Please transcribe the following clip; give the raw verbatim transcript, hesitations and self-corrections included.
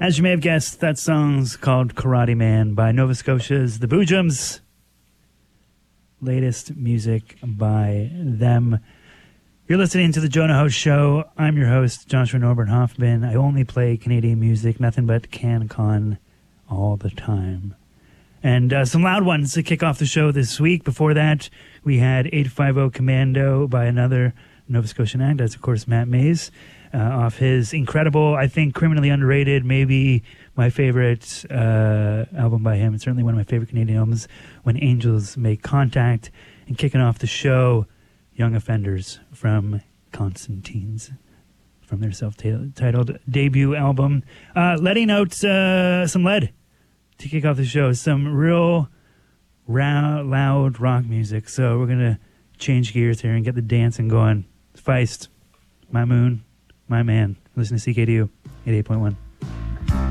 As you may have guessed, that song's called Karate Man by Nova Scotia's The Boojums. Latest music by them. You're listening to the Jonah Host Show. I'm your host, Joshua Norbert Hoffman. I only play Canadian music, nothing but CanCon all the time. And uh, some loud ones to kick off the show this week. Before that, we had eight fifty Commando by another Nova Scotian act. That's, of course, Matt Mays. Uh, off his incredible, I think criminally underrated, maybe my favorite uh, album by him. It's certainly one of my favorite Canadian albums, When Angels Make Contact. And kicking off the show, Young Offenders from Constantines, from their self-titled debut album. Uh, letting out uh, some lead to kick off the show. Some real round, loud rock music. So we're going to change gears here and get the dancing going. Feist, My Moon, My Man. Listen to C K D U eighty-eight point one.